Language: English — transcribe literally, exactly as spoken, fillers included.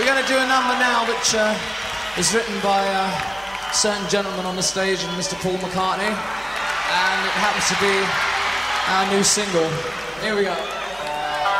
We're going to do a number now which uh, is written by a certain gentleman on the stage, Mister Paul McCartney, and it happens to be our new single. Here we go.